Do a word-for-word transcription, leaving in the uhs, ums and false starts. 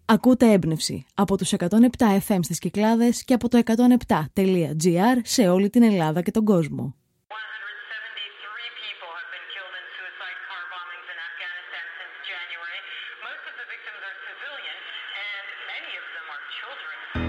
Ακούτε έμπνευση από τους εκατόν επτά εφ εμ στις Κυκλάδες και από το εκατόν επτά τελεία τζι άρ σε όλη την Ελλάδα και τον κόσμο.